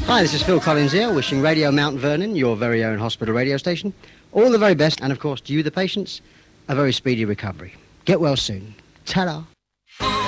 Hi, this is Phil Collins here, wishing Radio Mount Vernon, your very own hospital radio station, all the very best, and of course to you, the patients, a very speedy recovery. Get well soon. Ta-da.